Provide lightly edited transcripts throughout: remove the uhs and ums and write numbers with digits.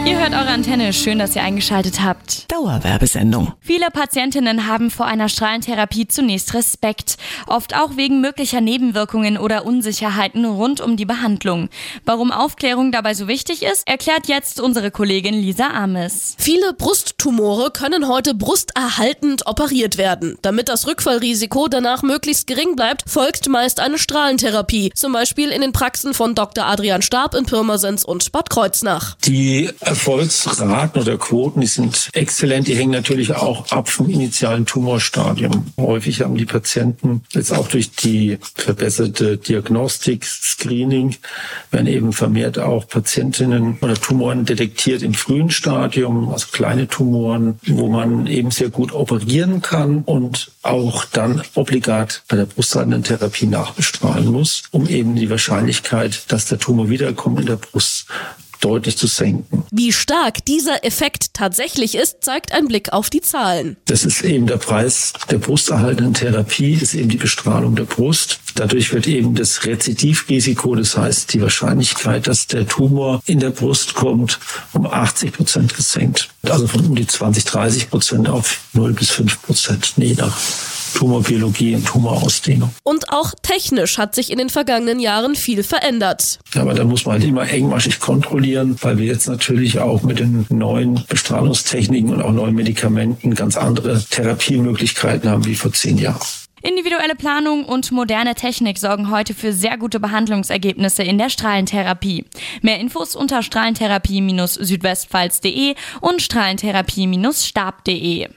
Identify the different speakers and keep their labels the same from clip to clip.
Speaker 1: Ihr hört eure Antenne, schön, dass ihr eingeschaltet habt.
Speaker 2: Dauerwerbesendung.
Speaker 1: Viele Patientinnen haben vor einer Strahlentherapie zunächst Respekt, oft auch wegen möglicher Nebenwirkungen oder Unsicherheiten rund um die Behandlung. Warum Aufklärung dabei so wichtig ist, erklärt jetzt unsere Kollegin Lisa Ames.
Speaker 3: Viele Brusttumore können heute brusterhaltend operiert werden. Damit das Rückfallrisiko danach möglichst gering bleibt, folgt meist eine Strahlentherapie, zum Beispiel in den Praxen von Dr. Adrian Stab in Pirmasens und Bad Kreuznach.
Speaker 4: Die Erfolgsraten oder Quoten, die sind exzellent. Die hängen natürlich auch ab vom initialen Tumorstadium. Häufig haben die Patienten jetzt auch durch die verbesserte Diagnostik, Screening, werden eben vermehrt auch Patientinnen oder Tumoren detektiert im frühen Stadium, also kleine Tumoren, wo man eben sehr gut operieren kann und auch dann obligat bei der brusthaltenden Therapie nachbestrahlen muss, um eben die Wahrscheinlichkeit, dass der Tumor wiederkommt in der Brust, deutlich zu senken.
Speaker 3: Wie stark dieser Effekt tatsächlich ist, zeigt ein Blick auf die Zahlen.
Speaker 4: Das ist eben der Preis der brusterhaltenden Therapie, ist eben die Bestrahlung der Brust. Dadurch wird eben das Rezidivrisiko, das heißt die Wahrscheinlichkeit, dass der Tumor in der Brust kommt, um 80% gesenkt. Also von um die 20-30% auf 0-5%, je nach Tumorbiologie und Tumorausdehnung.
Speaker 3: Und auch technisch hat sich in den vergangenen Jahren viel verändert.
Speaker 4: Aber da muss man halt immer engmaschig kontrollieren, weil wir jetzt natürlich auch mit den neuen Bestrahlungstechniken und auch neuen Medikamenten ganz andere Therapiemöglichkeiten haben wie vor 10 Jahren.
Speaker 1: Individuelle Planung und moderne Technik sorgen heute für sehr gute Behandlungsergebnisse in der Strahlentherapie. Mehr Infos unter strahlentherapie-südwestpfalz.de und strahlentherapie-stab.de.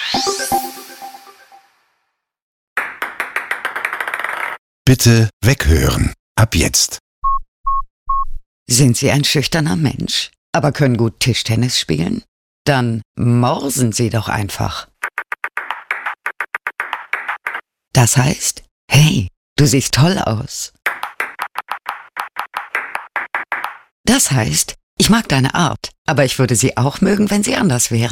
Speaker 5: Bitte weghören. Ab jetzt.
Speaker 2: Sind Sie ein schüchterner Mensch, aber können gut Tischtennis spielen? Dann morsen Sie doch einfach. Das heißt, hey, du siehst toll aus. Das heißt, ich mag deine Art, aber ich würde sie auch mögen, wenn sie anders wäre.